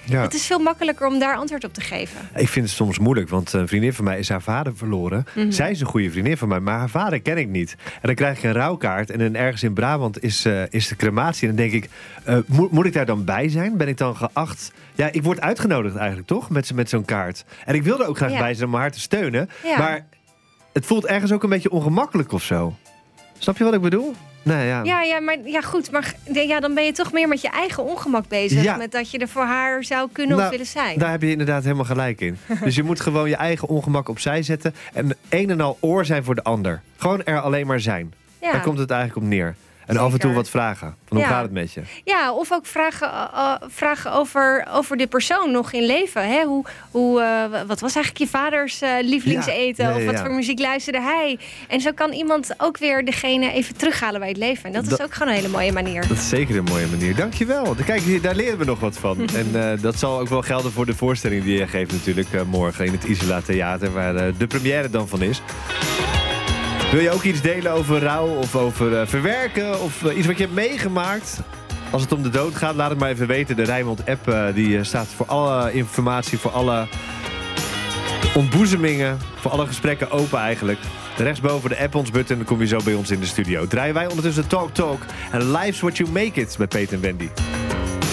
Ja. Het is veel makkelijker om daar antwoord op te geven. Ik vind het soms moeilijk, want een vriendin van mij is haar vader verloren. Mhm. Zij is een goede vriendin van mij, maar haar vader ken ik niet. En dan krijg ik een rouwkaart en dan ergens in Brabant is de crematie. En dan denk ik, moet ik daar dan bij zijn? Ben ik dan geacht? Ja, ik word uitgenodigd eigenlijk, toch? Met zo'n kaart. En ik wil er ook graag bij zijn om haar te steunen. Ja. Maar het voelt ergens ook een beetje ongemakkelijk of zo. Snap je wat ik bedoel? Nee, ja. Ja, goed. Maar dan ben je toch meer met je eigen ongemak bezig. Ja. Met dat je er voor haar zou kunnen of willen zijn. Daar heb je inderdaad helemaal gelijk in. Dus je moet gewoon je eigen ongemak opzij zetten. En een en al oor zijn voor de ander. Gewoon er alleen maar zijn. Ja. Daar komt het eigenlijk op neer. En Zeker. af en toe wat vragen. Van hoe gaat het met je? Ja, of ook vragen over de persoon nog in leven. Hè? Wat was eigenlijk je vaders lievelingseten? Ja. Of wat voor muziek luisterde hij? En zo kan iemand ook weer degene even terughalen bij het leven. En dat is ook gewoon een hele mooie manier. Dat is zeker een mooie manier. Dankjewel. Kijk, daar leren we nog wat van. En dat zal ook wel gelden voor de voorstelling die je geeft natuurlijk morgen in het Isola Theater. Waar de première dan van is. Wil je ook iets delen over rouw of over verwerken of iets wat je hebt meegemaakt? Als het om de dood gaat, laat het maar even weten. De Rijnmond-app die staat voor alle informatie, voor alle ontboezemingen, voor alle gesprekken open eigenlijk. Rechtsboven de app ons button, dan kom je zo bij ons in de studio. Draaien wij ondertussen Talk en Life's What You Make It met Peter en Wendy.